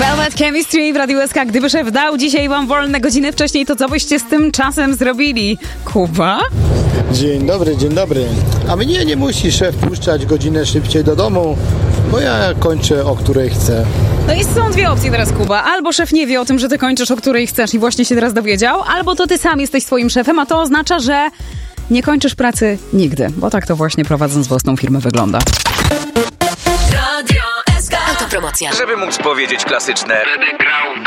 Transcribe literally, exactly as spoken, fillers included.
Velvet Chemistry w Radiu S K. Gdyby szef dał dzisiaj wam wolne godziny wcześniej, to co byście z tym czasem zrobili? Kuba? Dzień dobry, dzień dobry. A mnie nie musi szef puszczać godzinę szybciej do domu, bo ja kończę o której chcę. No i są dwie opcje teraz, Kuba. Albo szef nie wie o tym, że ty kończysz o której chcesz i właśnie się teraz dowiedział, albo to ty sam jesteś swoim szefem, a to oznacza, że nie kończysz pracy nigdy, bo tak to właśnie prowadząc własną firmę wygląda. Radio S K. Autopromocja. Żeby móc powiedzieć klasyczne